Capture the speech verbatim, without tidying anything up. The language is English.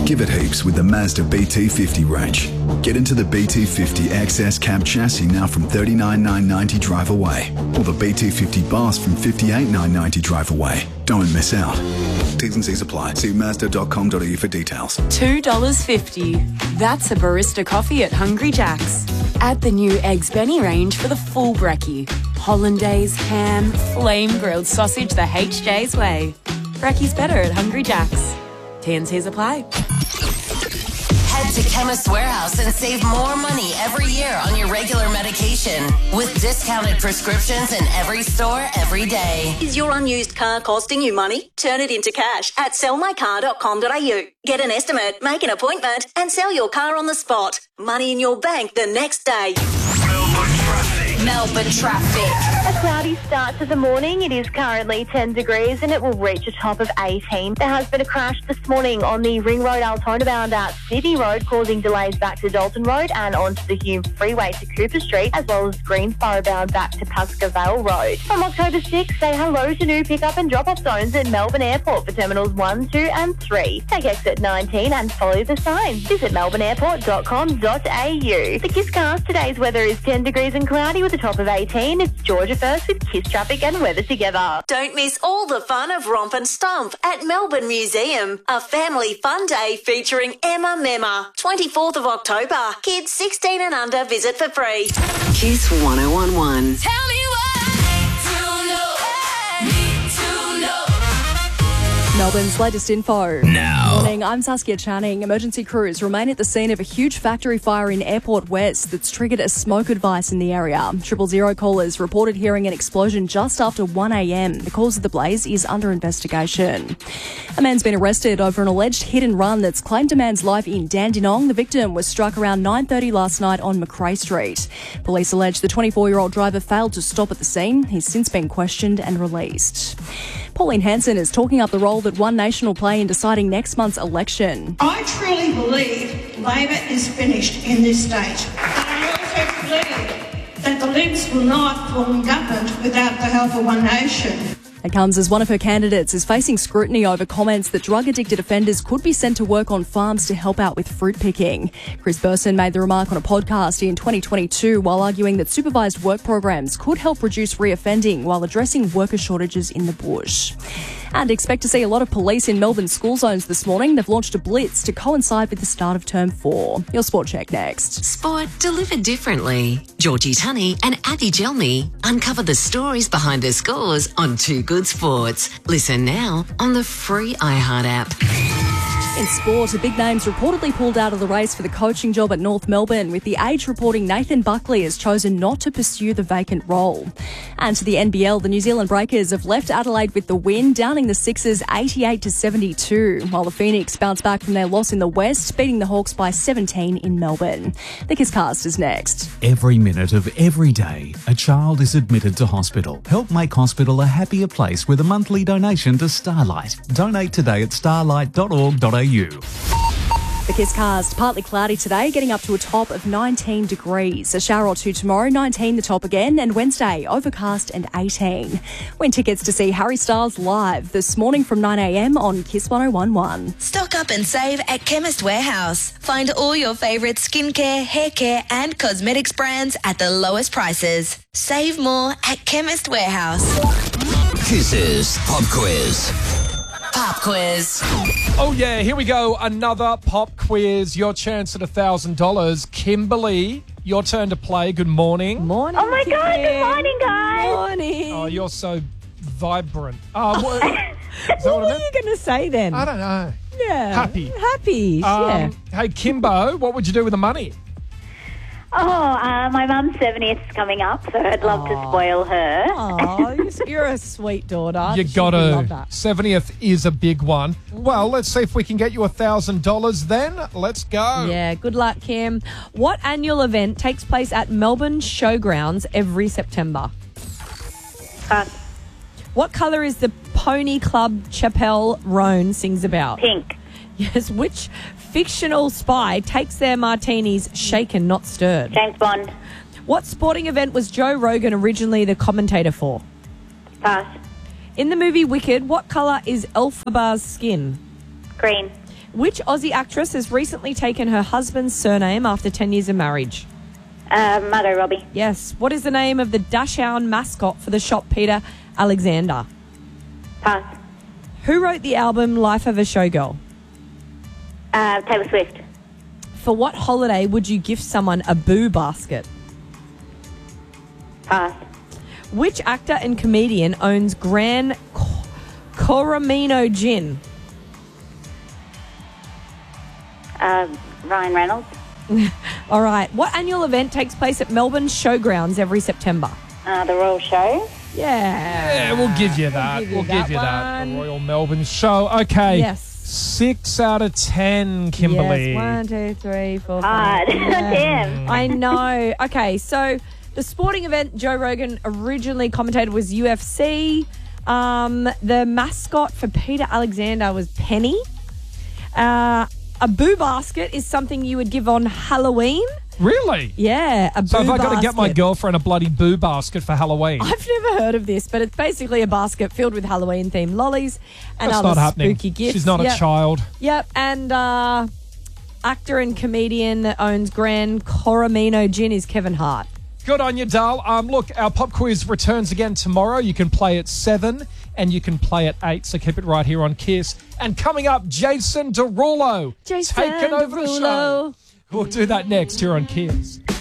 Give it heaps with the Mazda B T fifty range. Get into the B T fifty X S cab chassis now from thirty-nine thousand nine hundred ninety dollars drive away, or the B T fifty Bass from fifty-eight thousand nine hundred ninety dollars drive away. Don't miss out. T's and C's apply. See mazda dot com dot a u for details. two dollars fifty. That's a barista coffee at Hungry Jack's. Add the new Eggs Benny range for the full brekkie. Hollandaise, ham, flame grilled sausage the H J's way. Brekkie's better at Hungry Jack's. T and C's apply. Head to Chemist Warehouse and save more money every year on your regular medication with discounted prescriptions in every store every day. Is your unused car costing you money? Turn it into cash at sell my car dot com dot a u. Get an estimate, make an appointment and sell your car on the spot. Money in your bank the next day. Melbourne traffic. Melbourne traffic. A cloudy start to the morning. It is currently ten degrees and it will reach a top of eighteen. There has been a crash this morning on the Ring Road Altona bound at Sydney Road, causing delays back to Dalton Road and onto the Hume Freeway to Cooper Street, as well as Greensboro bound back to Pascoe Vale Road. From October sixth, say hello to new pick-up and drop-off zones at Melbourne Airport for Terminals one, two and three. Take exit nineteen and follow the signs. Visit melbourne airport dot com dot a u. The KISScast, today's weather is ten degrees and cloudy with a top of eighteen. It's Georgia First with KISS traffic and weather together. Don't miss all the fun of Romp and Stomp at Melbourne Museum. A family fun day featuring Emma Memma. twenty-fourth of October. Kids sixteen and under visit for free. Kiss one oh one one. Tell me Melbourne's latest info. Now. Morning, I'm Saskia Channing. Emergency crews remain at the scene of a huge factory fire in Airport West that's triggered a smoke advice in the area. Triple Zero callers reported hearing an explosion just after one a.m. The cause of the blaze is under investigation. A man's been arrested over an alleged hit and run that's claimed a man's life in Dandenong. The victim was struck around nine thirty last night on Macrae Street. Police allege the twenty-four-year-old driver failed to stop at the scene. He's since been questioned and released. Pauline Hanson is talking up the role that One Nation will play in deciding next month's election. I truly believe Labor is finished in this state. And I also believe that the Libs will not form government without the help of One Nation. It comes as one of her candidates is facing scrutiny over comments that drug-addicted offenders could be sent to work on farms to help out with fruit picking. Chris Burson made the remark on a podcast in twenty twenty-two while arguing that supervised work programs could help reduce reoffending while addressing worker shortages in the bush. And expect to see a lot of police in Melbourne school zones this morning. They've launched a blitz to coincide with the start of term four. Your Sport Check next. Sport delivered differently. Georgie Tunney and Abby Gelmy uncover the stories behind the scores on Two Good Sports. Listen now on the free iHeart app. In sport, a big name's reportedly pulled out of the race for the coaching job at North Melbourne, with The Age reporting Nathan Buckley has chosen not to pursue the vacant role. And to the N B L, the New Zealand Breakers have left Adelaide with the win, downing the Sixers eighty-eight to seventy-two, while the Phoenix bounced back from their loss in the West, beating the Hawks by seventeen in Melbourne. The KISScast is next. Every minute of every day, a child is admitted to hospital. Help make hospital a happier place with a monthly donation to Starlight. Donate today at starlight dot org dot a u. The KISScast, partly cloudy today, getting up to a top of nineteen degrees. A shower or two tomorrow, nineteen the top again, and Wednesday, overcast and eighteen. Win tickets to see Harry Styles live this morning from nine a.m. on Kiss one oh one one. Stock up and save at Chemist Warehouse. Find all your favourite skincare, hair care and cosmetics brands at the lowest prices. Save more at Chemist Warehouse. Kiss's Pop Quiz. Pop quiz. Oh yeah, here we go. Another pop quiz. Your chance at a thousand dollars. Kimberly, your turn to play. Good morning. Morning. Oh my Kim. God, good morning, guys. Morning. Oh, you're so vibrant. Uh, what, What, what were you going to say then? I don't know. Yeah. Happy. Happy. Um, yeah. Hey, Kimbo, what would you do with the money? Oh, uh, my mum's seventieth is coming up, so I'd love to spoil her. Oh, you're a sweet daughter. You She'd got love to. that. seventieth is a big one. Well, let's see if we can get you a thousand dollars then. Let's go. Yeah, good luck, Kim. What annual event takes place at Melbourne Showgrounds every September? Pass. What colour is the pony club Chapelle Roan sings about? Pink. Yes, which fictional spy takes their martinis shaken, not stirred? James Bond. What sporting event was Joe Rogan originally the commentator for? Pass. In the movie Wicked, what colour is Elphaba's skin? Green. Which Aussie actress has recently taken her husband's surname after ten years of marriage? Uh, Margot Robbie. Yes. What is the name of the Dachshund mascot for the shop Peter Alexander? Pass. Who wrote the album Life of a Showgirl? Uh, Taylor Swift. For what holiday would you gift someone a boo basket? Pass. Which actor and comedian owns Gran Co- Coromino Gin? Uh, Ryan Reynolds. All right. What annual event takes place at Melbourne Showgrounds every September? Uh, the Royal Show. Yeah. Yeah, we'll give you that. give you We'll that give you that. one. The Royal Melbourne Show. Okay. Yes. Six out of ten, Kimberly. Yes. One, two, three, four, Hard. five. Yeah. Damn. I know. Okay, so the sporting event Joe Rogan originally commentated was U F C. Um, the mascot for Peter Alexander was Penny. Uh, a boo basket is something you would give on Halloween. Really? Yeah, a boo So have I got to get my basket. girlfriend a bloody boo basket for Halloween? I've never heard of this, but it's basically a basket filled with Halloween-themed lollies and That's other not happening. spooky gifts. She's not Yep. a child. Yep, and uh, actor and comedian that owns Gran Coromino Gin is Kevin Hart. Good on you, Dal. Um, look, our pop quiz returns again tomorrow. You can play at seven and you can play at eight, so keep it right here on Kiss. And coming up, Jason Derulo Jason taking over the Derulo. show. We'll do that next here on Kiss.